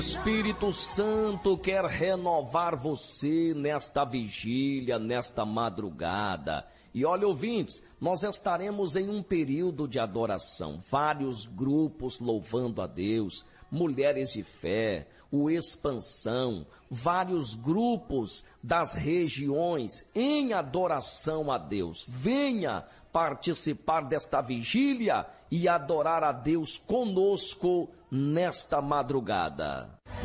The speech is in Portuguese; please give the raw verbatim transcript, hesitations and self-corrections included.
Espírito Santo quer renovar você nesta vigília, nesta madrugada. E olha, ouvintes, nós estaremos em um período de adoração, vários grupos louvando a Deus, Mulheres de Fé, o Expansão, vários grupos das regiões em adoração a Deus. Venha participar desta vigília e adorar a Deus conosco nesta madrugada.